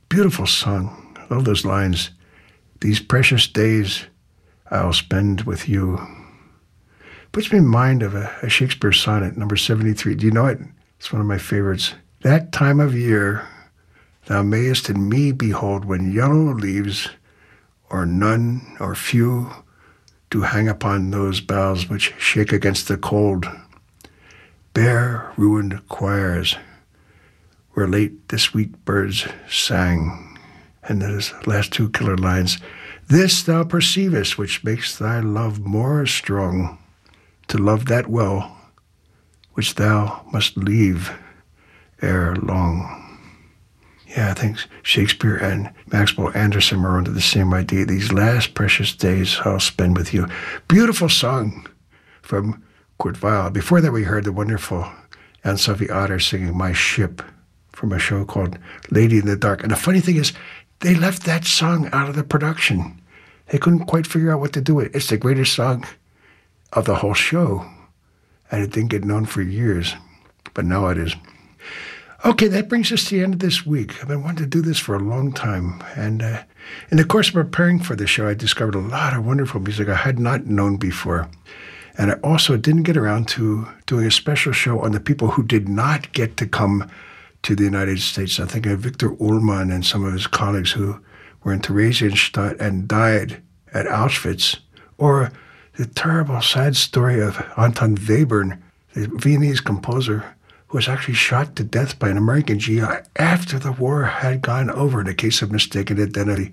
Beautiful song. I love those lines. These precious days I'll spend with you. Puts me in mind of a Shakespeare sonnet, number 73. Do you know it? It's one of my favorites. That time of year thou mayest in me behold, when yellow leaves, or none, or few, do hang upon those boughs which shake against the cold. Bare, ruined choirs, where late the sweet birds sang. And those last two killer lines. This thou perceivest, which makes thy love more strong, to love that well, which thou must leave ere long. Yeah, I think Shakespeare and Maxwell Anderson were under the same idea. These last precious days I'll spend with you. Beautiful song from Kurt Weill. Before that, we heard the wonderful Anne-Sophie Otter singing My Ship from a show called Lady in the Dark. And the funny thing is, they left that song out of the production. They couldn't quite figure out what to do with it. It's the greatest song of the whole show. And it didn't get known for years, but now it is. Okay, that brings us to the end of this week. I've been wanting to do this for a long time. And in the course of preparing for the show, I discovered a lot of wonderful music I had not known before. And I also didn't get around to doing a special show on the people who did not get to come to the United States. I think of Victor Ullmann and some of his colleagues who were in Theresienstadt and died at Auschwitz. Or the terrible, sad story of Anton Webern, the Viennese composer, who was actually shot to death by an American GI after the war had gone over in a case of mistaken identity.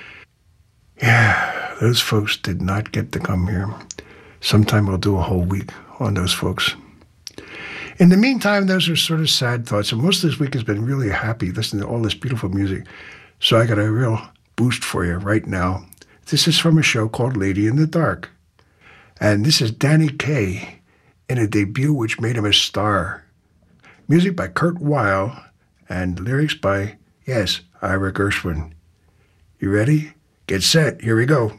Yeah, those folks did not get to come here. Sometime we'll do a whole week on those folks. In the meantime, those are sort of sad thoughts. And most of this week has been really happy listening to all this beautiful music. So I got a real boost for you right now. This is from a show called Lady in the Dark. And this is Danny Kaye in a debut which made him a star. Music by Kurt Weill and lyrics by, yes, Ira Gershwin. You ready? Get set. Here we go.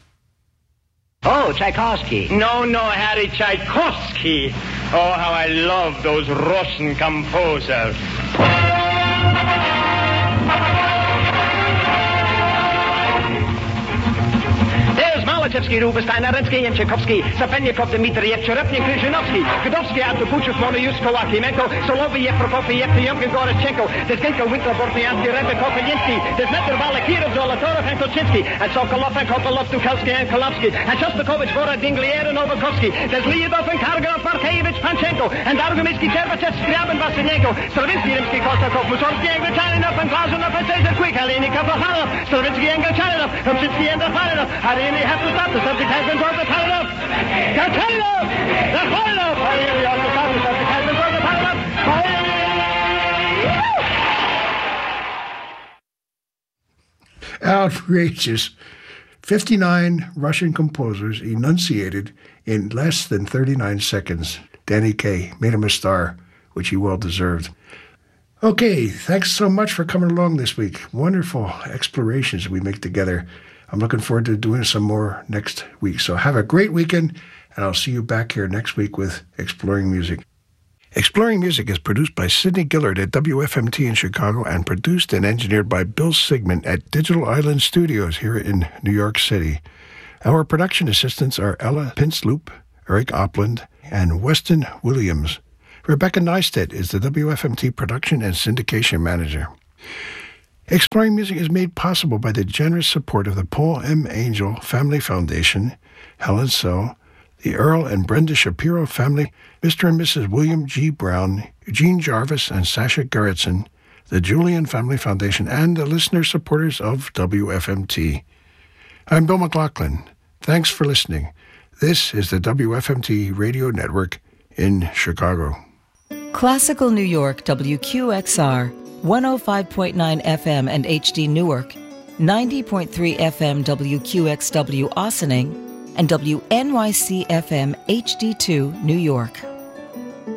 Oh, Tchaikovsky. No, Harry Tchaikovsky. Oh, how I love those Russian composers. Malachevsky, Rubinstein, Arensky, and Tchaikovsky, Sapenyakov, Dmitriev, Cherepnik, Kryzhinovsky, Godovsky, Artukuchev, Monoyuskov, Akimenko, Soloviev, Prokofiev, Tyomkin, Gorechenko, Desgenko, Winkler, Bortniansky, Rebekov, and Yinsky, Desmetr, Valakirov, Zolotorov, and Kochinsky, and Sokolov, and Kopolov, Tukhelsky, and Kolovsky, and Shostakovich, Borodinglier, and Novakovsky, there's Lyudov, and Karganov, Markeyevich, Panchenko, and Argumitsky, Cherbachev, Skriabin, Vasinenko, Stravinsky, Rimsky, Kostakov, Mussorgsky, Angelchaninov, and Glazunov, and Cesar Quick, Halinikov, Vahanov, Stravinsky, Angelchaninov, Rumsitsky, and Rafanov, I really have to stop. The subject has been told the Paranov. Galchaninov! The Paranov! I really have to stop. The subject has been told the Paranov. Outrageous. 59 Russian composers enunciated in less than 39 seconds. Danny Kaye made him a star, which he well deserved. Okay, thanks so much for coming along this week. Wonderful explorations we make together. I'm looking forward to doing some more next week. So have a great weekend, and I'll see you back here next week with Exploring Music. Exploring Music is produced by Sidney Gillard at WFMT in Chicago and produced and engineered by Bill Sigmund at Digital Island Studios here in New York City. Our production assistants are Ella Pinsloop, Eric Opland, and Weston Williams. Rebecca Neistat is the WFMT production and syndication manager. Exploring Music is made possible by the generous support of the Paul M. Angel Family Foundation, Helen So, the Earl and Brenda Shapiro family, Mr. and Mrs. William G. Brown, Eugene Jarvis, and Sasha Gerritsen, the Julian Family Foundation, and the listener supporters of WFMT. I'm Bill McLaughlin. Thanks for listening. This is the WFMT Radio Network in Chicago. Classical New York, WQXR, 105.9 FM and HD Newark, 90.3 FM WQXW Ossining, and WNYC FM HD2 New York.